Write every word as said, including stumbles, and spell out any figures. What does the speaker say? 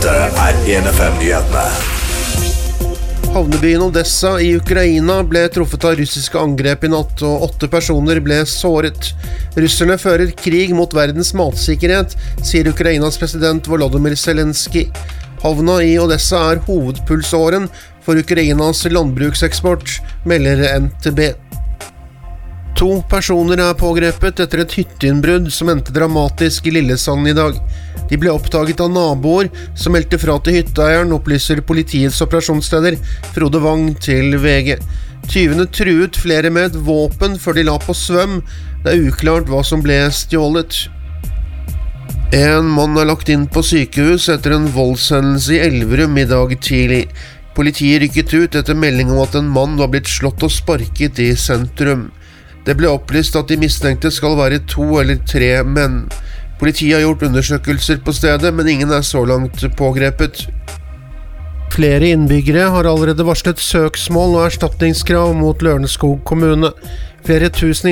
Dette er en F M-nyhetene. Havnebyen Odessa i Ukraina ble truffet av russiske angrep i natt, og åtte personer ble såret. Russerne fører krig mot verdens matsikkerhet, sier Ukrainas president Volodymyr Zelensky. Havna i Odessa er hovedpulsåren for Ukrainas landbrukseksport, melder N T B. To personer er pågrepet etter et hytteinnbrudd som endte dramatisk i Lillesand i dag. De ble oppdaget av naboer som meldte fra til hytteeieren, opplyser politiets operasjonsleder Frode Wang til V G. Tyvene truet flere med et våpen før de la på svøm. Det er uklart hva som ble stjålet. En mann er lagt inn på sykehus etter en voldshendelse i Elverum i dag tidlig. Politiet rykket ut etter melding om at en mann var blitt slått og sparket i sentrum. Det ble opplyst at de mistenkte skal være to eller tre menn. Politiet har gjort undersøkelser på stedet, men ingen er så langt pågrepet. Flere innbyggere har allerede varslet søksmål og erstatningskrav mot Lørenskog kommune. Flere tusen